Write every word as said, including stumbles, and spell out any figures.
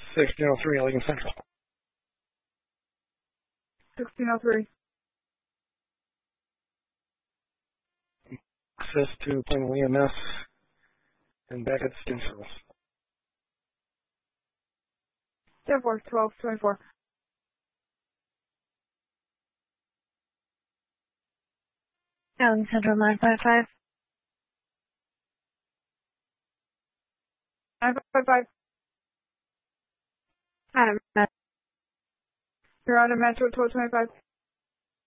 sixteen oh three, Allegheny Central. sixteen oh three. Access to Plainville E M S and back at the student service. ten four, twelve twenty-four. Allegheny Central nine five five. nine five five. Adam, You're on a Metro twelve twenty-five.